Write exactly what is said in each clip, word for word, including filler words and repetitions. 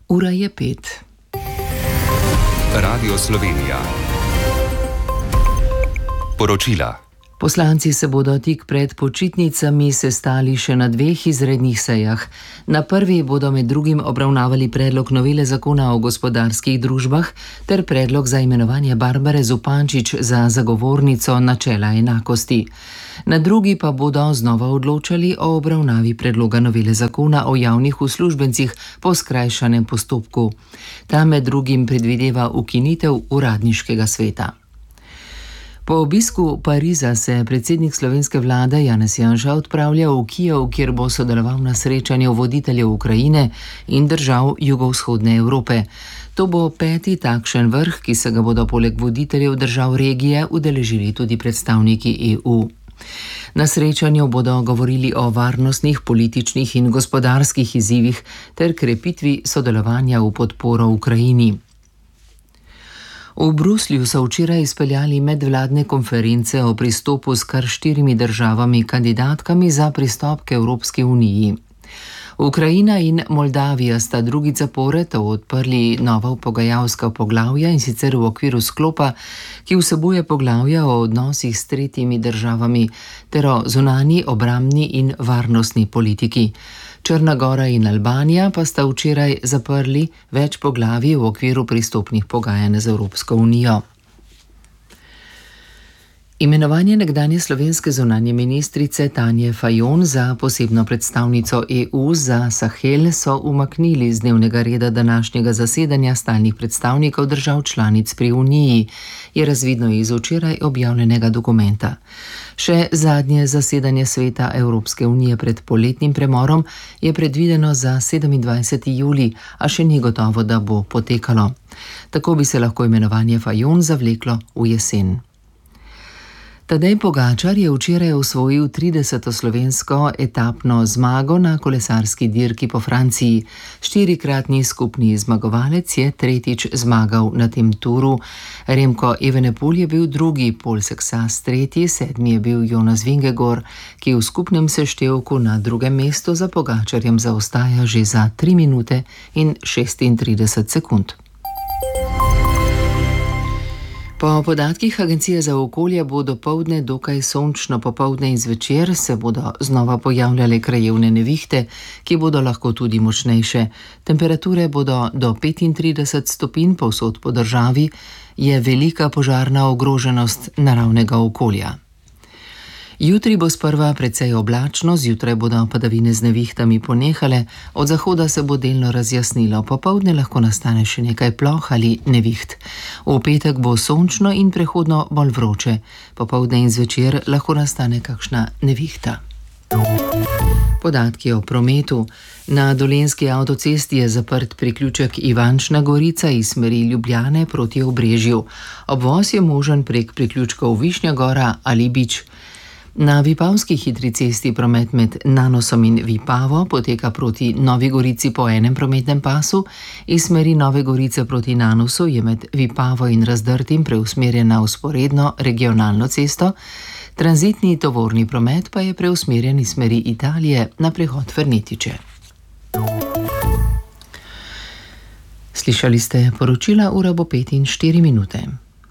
Ura je pet. Radio Slovenija. Poročila. Poslanci se bodo tik pred počitnicami sestali še na dveh izrednih sejah. Na prvi bodo med drugim obravnavali predlog novele zakona o gospodarskih družbah ter predlog za imenovanje Barbare Zupančič za zagovornico načela enakosti. Na drugi pa bodo znova odločali o obravnavi predloga novele zakona o javnih uslužbencih po skrajšanem postopku. Ta med drugim predvideva ukinitev uradniškega sveta. Po obisku Pariza se predsednik slovenske vlade Janez Janša odpravlja v Kijev, kjer bo sodeloval na srečanju voditeljev Ukrajine in držav jugovzhodne Evrope. To bo peti takšen vrh, ki se ga bodo poleg voditeljev držav regije udeležili tudi predstavniki E U. Na srečanju bodo govorili o varnostnih, političnih in gospodarskih izzivih ter krepitvi sodelovanja v podporo Ukrajini. V Bruslju so včeraj izpeljali medvladne konference o pristopu s kar štirimi državami kandidatkami za pristop k Evropski uniji. Ukrajina in Moldavija sta drugi zapored odprli nova pogajalska poglavja, in sicer v okviru sklopa, ki vsebuje poglavja o odnosih s tretjimi državami ter o zunanji, obrambni in varnostni politiki. Črna Gora in Albanija pa sta včeraj zaprli več poglavij v okviru pristopnih pogajanj z Evropsko unijo. Imenovanje nekdanje slovenske zunanje ministrice Tanje Fajon za posebno predstavnico E U za Sahel so umaknili z dnevnega reda današnjega zasedanja stalnih predstavnikov držav članic pri Uniji, je razvidno iz včeraj objavljenega dokumenta. Še zadnje zasedanje sveta Evropske unije pred poletnim premorom je predvideno za sedemindvajseti julij, a še ni gotovo, da bo potekalo. Tako bi se lahko imenovanje Fajon zavleklo v jesen. Tadej Pogačar je včeraj osvojil trideseto slovensko etapno zmago na kolesarski dirki po Franciji. Štirikratni skupni zmagovalec je tretjič zmagal na tem turu. Remko Evenepoel je bil drugi, Pol Seksas tretji, sedmi je bil Jonas Vingegaard, ki v skupnem seštevku na drugem mestu za Pogačarjem zaostaja že za tri minute in šestintrideset sekund. Po podatkih Agencije za okolje bo dopoldne dokaj sončno, popoldne in zvečer se bodo znova pojavljale krajevne nevihte, ki bodo lahko tudi močnejše. Temperature bodo do petintrideset stopinj povsod po državi, je velika požarna ogroženost naravnega okolja. Jutri bo sprva precej oblačno, zjutraj bodo padavine z nevihtami ponehale, od zahoda se bo delno razjasnilo, popoldne lahko nastane še nekaj ploh ali neviht. V petek bo sončno in prehodno bolj vroče, popoldne in zvečer lahko nastane kakšna nevihta. Podatki o prometu. Na Dolenjski avtocesti je zaprt priključek Ivančna Gorica iz smeri Ljubljane proti Obrežju. Obvoz je možen prek priključkov Višnja Gora ali Bič. Na Vipavski hitri cesti promet med Nanosom in Vipavo poteka proti Novi Gorici po enem prometnem pasu, iz smeri Nove Gorice proti Nanosu je med Vipavo in Razdrtim preusmerjena vzporedno regionalno cesto, tranzitni tovorni promet pa je preusmerjen iz smeri Italije na prehod Fernetiče. Slišali ste poročila, ura bo pet in štiri minute.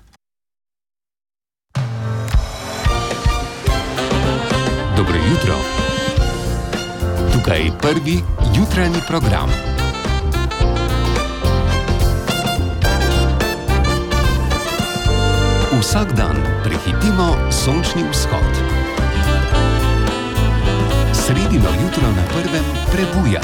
Dobro jutro. Tukaj je prvi jutranji program. Vsak dan prehitimo sončni vzhod. Sredino jutro na prvem prebuja.